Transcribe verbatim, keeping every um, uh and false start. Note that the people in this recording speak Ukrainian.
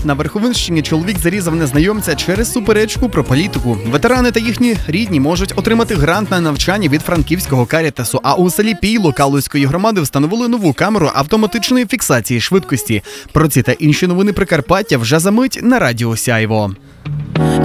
На Верховинщині чоловік зарізав незнайомця через суперечку про політику. Ветерани та їхні рідні можуть отримати грант на навчання від франківського Карітасу. А у селі Пійло Калузької громади встановили нову камеру автоматичної фіксації швидкості. Про ці та інші новини Прикарпаття вже за мить на Радіо Сяйво.